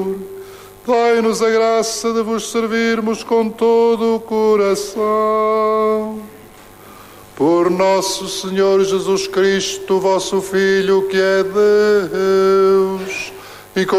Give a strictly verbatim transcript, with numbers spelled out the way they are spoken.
dai-nos a graça de vos servirmos com todo o coração. Por nosso Senhor Jesus Cristo, vosso Filho, que é Deus,